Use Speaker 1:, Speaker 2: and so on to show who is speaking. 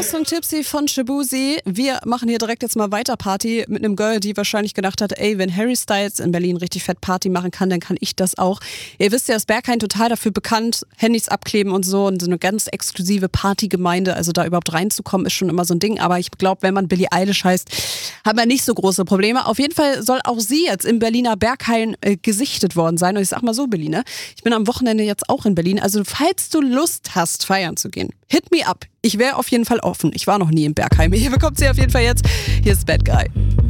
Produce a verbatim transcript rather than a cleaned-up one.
Speaker 1: Song Tipsy von Shaboozey. Wir machen hier direkt jetzt mal weiter Party mit einem Girl, die wahrscheinlich gedacht hat, ey, wenn Harry Styles in Berlin richtig fett Party machen kann, dann kann ich das auch. Ihr wisst ja, ist Berghain total dafür bekannt, Handys abkleben und so und so eine ganz exklusive Partygemeinde, also da überhaupt reinzukommen, ist schon immer so ein Ding, aber ich glaube, wenn man Billie Eilish heißt, hat man nicht so große Probleme. Auf jeden Fall soll auch sie jetzt im Berliner Berghain äh, gesichtet worden sein und ich sag mal so, Berlin, ne? Ich bin am Wochenende jetzt auch in Berlin, also falls du Lust hast, feiern zu gehen, hit me up. Ich wäre auf jeden Fall offen. Ich war noch nie im Berghain. Hier bekommt sie auf jeden Fall jetzt. Hier ist Bad Guy.